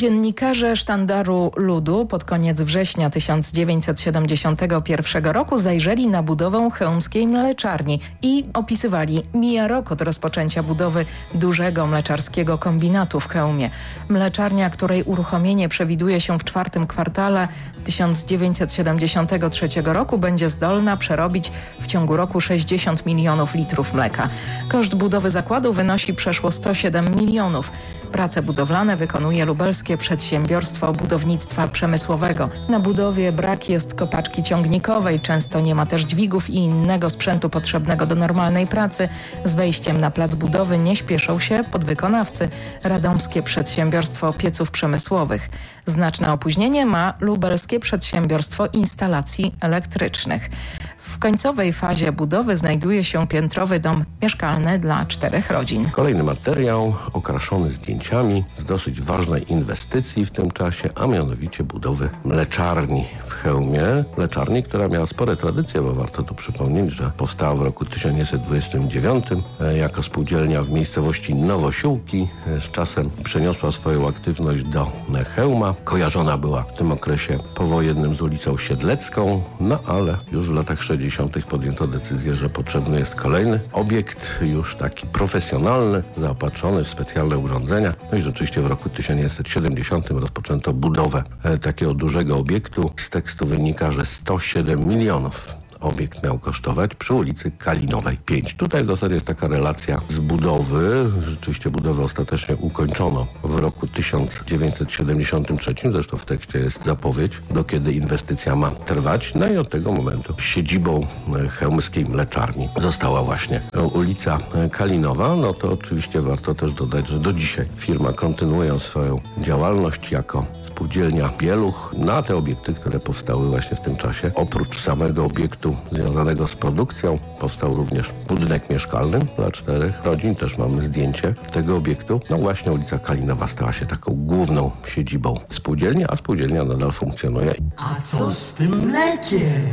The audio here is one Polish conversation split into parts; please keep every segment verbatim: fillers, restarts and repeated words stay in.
Dziennikarze Sztandaru Ludu pod koniec września tysiąc dziewięćset siedemdziesiątego pierwszego roku zajrzeli na budowę chełmskiej mleczarni i opisywali: mija rok od rozpoczęcia budowy dużego mleczarskiego kombinatu w Chełmie. Mleczarnia, której uruchomienie przewiduje się w czwartym kwartale tysiąc dziewięćset siedemdziesiątego trzeciego roku, będzie zdolna przerobić w ciągu roku sześćdziesiąt milionów litrów mleka. Koszt budowy zakładu wynosi przeszło sto siedem milionów. Prace budowlane wykonuje lubelskie przedsiębiorstwo budownictwa przemysłowego. Na budowie brak jest kopaczki ciągnikowej, często nie ma też dźwigów i innego sprzętu potrzebnego do normalnej pracy. Z wejściem na plac budowy nie śpieszą się podwykonawcy, radomskie przedsiębiorstwo pieców przemysłowych. Znaczne opóźnienie ma lubelskie przedsiębiorstwo instalacji elektrycznych. W końcowej fazie budowy znajduje się piętrowy dom mieszkalny dla czterech rodzin. Kolejny materiał okraszony zdjęciami z dosyć ważnej inwestycji w tym czasie, a mianowicie budowy mleczarni w Chełmie. Mleczarni, która miała spore tradycje, bo warto tu przypomnieć, że powstała w roku tysiąc dziewięćset dwudziestym dziewiątym jako spółdzielnia w miejscowości Nowosiłki. Z czasem przeniosła swoją aktywność do Chełma. Kojarzona była w tym okresie powojennym z ulicą Siedlecką, no ale już w latach sześćdziesiątych podjęto decyzję, że potrzebny jest kolejny obiekt, już taki profesjonalny, zaopatrzony w specjalne urządzenia. No i rzeczywiście w roku tysiąc dziewięćset siedemdziesiątym rozpoczęto budowę e, takiego dużego obiektu. Z tekstu wynika, że sto siedem milionów. Obiekt miał kosztować przy ulicy Kalinowej pięć. Tutaj w zasadzie jest taka relacja z budowy. Rzeczywiście budowę ostatecznie ukończono w roku tysiąc dziewięćset siedemdziesiątym trzecim. Zresztą w tekście jest zapowiedź, do kiedy inwestycja ma trwać. No i od tego momentu siedzibą chełmskiej mleczarni została właśnie ulica Kalinowa. No to oczywiście warto też dodać, że do dzisiaj firma kontynuuje swoją działalność jako spółdzielnia Bieluch. Na te obiekty, które powstały właśnie w tym czasie, oprócz samego obiektu związanego z produkcją, powstał również budynek mieszkalny dla czterech rodzin. Też mamy zdjęcie tego obiektu. No właśnie ulica Kalinowa stała się taką główną siedzibą spółdzielni, a spółdzielnia nadal funkcjonuje. A co z tym mlekiem?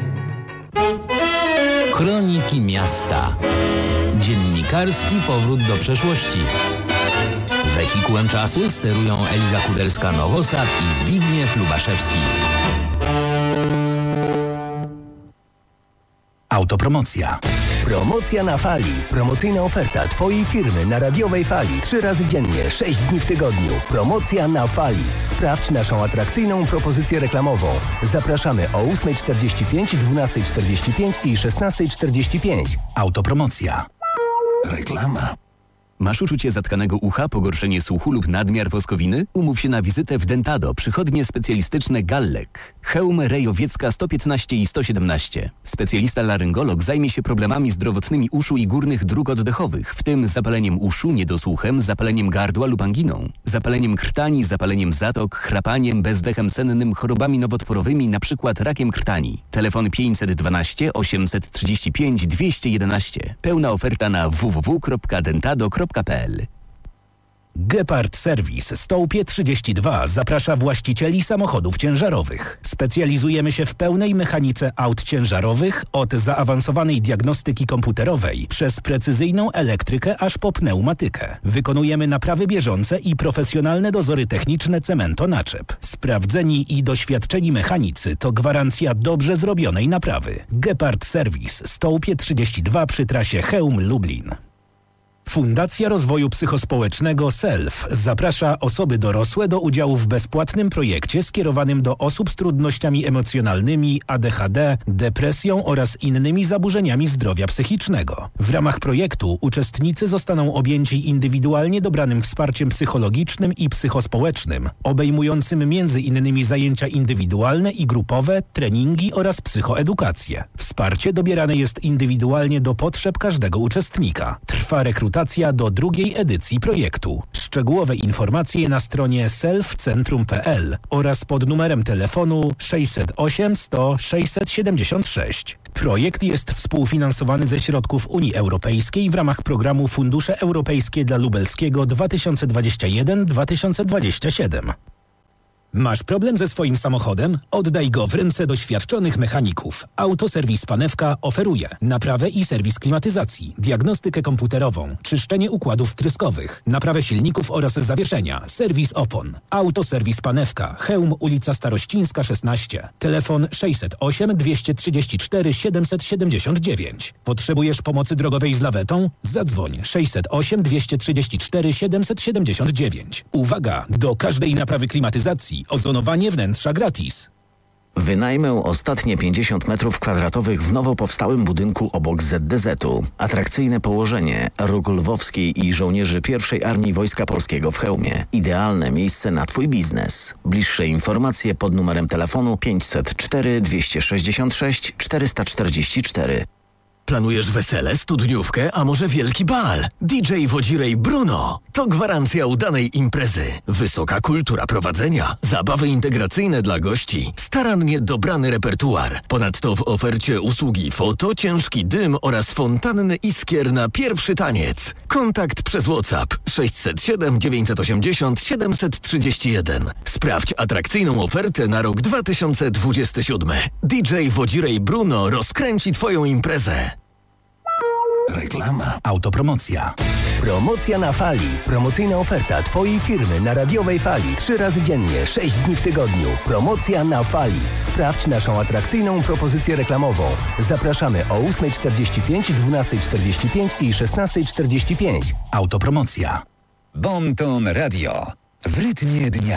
Kroniki miasta. Dziennikarski powrót do przeszłości. Wehikułem czasu sterują Eliza Kudelska-Nowosad i Zbigniew Lubaszewski. Autopromocja. Promocja na fali. Promocyjna oferta Twojej firmy na radiowej fali. Trzy razy dziennie, sześć dni w tygodniu. Promocja na fali. Sprawdź naszą atrakcyjną propozycję reklamową. Zapraszamy o ósma czterdzieści pięć, dwanaście czterdzieści pięć i szesnaście czterdzieści pięć. Autopromocja. Reklama. Masz uczucie zatkanego ucha, pogorszenie słuchu lub nadmiar woskowiny? Umów się na wizytę w Dentado, przychodnie specjalistyczne Gallek. Chełm, Rejowiecka sto piętnaście i sto siedemnaście. Specjalista laryngolog zajmie się problemami zdrowotnymi uszu i górnych dróg oddechowych, w tym zapaleniem uszu, niedosłuchem, zapaleniem gardła lub anginą, zapaleniem krtani, zapaleniem zatok, chrapaniem, bezdechem sennym, chorobami nowotworowymi, np. rakiem krtani. Telefon pięćset dwanaście, osiemset trzydzieści pięć, dwieście jedenaście. Pełna oferta na w w w kropka dentado kropka p l. Gepard Service Stołpie trzydzieści dwa zaprasza właścicieli samochodów ciężarowych. Specjalizujemy się w pełnej mechanice aut ciężarowych, od zaawansowanej diagnostyki komputerowej przez precyzyjną elektrykę aż po pneumatykę. Wykonujemy naprawy bieżące i profesjonalne dozory techniczne cemento-naczep. Sprawdzeni i doświadczeni mechanicy to gwarancja dobrze zrobionej naprawy. Gepard Service Stołpie trzydzieści dwa przy trasie Chełm-Lublin. Fundacja Rozwoju Psychospołecznego SELF zaprasza osoby dorosłe do udziału w bezpłatnym projekcie skierowanym do osób z trudnościami emocjonalnymi, A D H D, depresją oraz innymi zaburzeniami zdrowia psychicznego. W ramach projektu uczestnicy zostaną objęci indywidualnie dobranym wsparciem psychologicznym i psychospołecznym, obejmującym między innymi zajęcia indywidualne i grupowe, treningi oraz psychoedukację. Wsparcie dobierane jest indywidualnie do potrzeb każdego uczestnika. Trwa rekrutacja do drugiej edycji projektu. Szczegółowe informacje na stronie selfcentrum kropka p l oraz pod numerem telefonu sześćset osiem, sto, sześćset siedemdziesiąt sześć. Projekt jest współfinansowany ze środków Unii Europejskiej w ramach programu Fundusze Europejskie dla Lubelskiego dwa tysiące dwadzieścia jeden do dwa tysiące dwudziestego siódmego. Masz problem ze swoim samochodem? Oddaj go w ręce doświadczonych mechaników. Autoserwis Panewka oferuje naprawę i serwis klimatyzacji, diagnostykę komputerową, czyszczenie układów wtryskowych, naprawę silników oraz zawieszenia, serwis opon. Autoserwis Panewka, Chełm, ulica Starościńska szesnaście. Telefon sześćset osiem dwieście trzydzieści cztery siedemset siedemdziesiąt dziewięć. Potrzebujesz pomocy drogowej z lawetą? Zadzwoń sześćset osiem dwieście trzydzieści cztery siedemset siedemdziesiąt dziewięć. Uwaga! Do każdej naprawy klimatyzacji ozonowanie wnętrza gratis. Wynajmę ostatnie pięćdziesiąt metrów kwadratowych w nowo powstałym budynku obok Z D Z-u. Atrakcyjne położenie, róg lwowskiej i żołnierzy pierwszej Armii Wojska Polskiego w Chełmie. Idealne miejsce na Twój biznes. Bliższe informacje pod numerem telefonu pięćset cztery dwieście sześćdziesiąt sześć czterysta czterdzieści cztery. Planujesz wesele, studniówkę, a może wielki bal? D J Wodzirej Bruno to gwarancja udanej imprezy. Wysoka kultura prowadzenia, zabawy integracyjne dla gości, starannie dobrany repertuar. Ponadto w ofercie usługi foto, ciężki dym oraz fontanny iskier na pierwszy taniec. Kontakt przez WhatsApp sześćset siedem dziewięćset osiemdziesiąt siedemset trzydzieści jeden. Sprawdź atrakcyjną ofertę na rok dwa tysiące dwudziesty siódmy. D J Wodzirej Bruno rozkręci Twoją imprezę. Reklama. Autopromocja. Promocja na fali. Promocyjna oferta Twojej firmy na radiowej fali. Trzy razy dziennie, sześć dni w tygodniu. Promocja na fali. Sprawdź naszą atrakcyjną propozycję reklamową. Zapraszamy o ósma czterdzieści pięć, dwunasta czterdzieści pięć i szesnasta czterdzieści pięć. Autopromocja. Bon Ton Radio. W rytmie dnia.